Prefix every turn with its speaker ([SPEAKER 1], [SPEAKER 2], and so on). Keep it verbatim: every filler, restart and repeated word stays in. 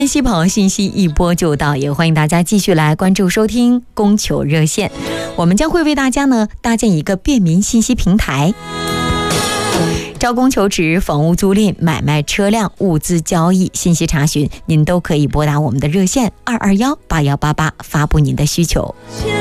[SPEAKER 1] 信息跑信息一波就到，也欢迎大家继续来关注收听供求热线。我们将会为大家呢搭建一个便民信息平台，招工求职、房屋租赁、买卖车辆、物资交易、信息查询，您都可以拨打我们的热线二二幺八幺八八发布您的需求。